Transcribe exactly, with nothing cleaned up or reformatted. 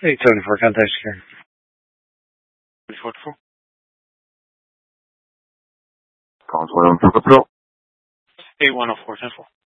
eight seventy-four, contact security. forty-four. Call one oh four, Patrol. eight one oh four, ten four.